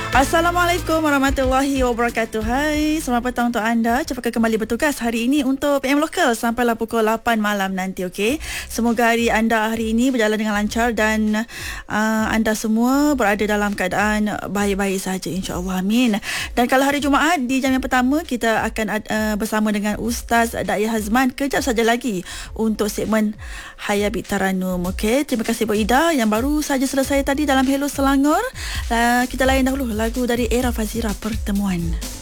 Assalamualaikum warahmatullahi wabarakatuh. Hai, selamat petang untuk anda. Cepat kembali bertugas hari ini untuk PM Lokal sampailah pukul 8 malam nanti, okey? Semoga hari anda hari ini berjalan dengan lancar dan anda semua berada dalam keadaan baik-baik saja, insya-Allah. Amin. Dan kalau hari Jumaat di jam yang pertama kita akan bersama dengan Ustaz Daya Hazman kejap saja lagi untuk segmen Hayabit Taranum. Okey, terima kasih Bu Ida yang baru saja selesai tadi dalam Hello Selangor. Kita layan dahulu lagu dari Era Fazira, Pertemuan.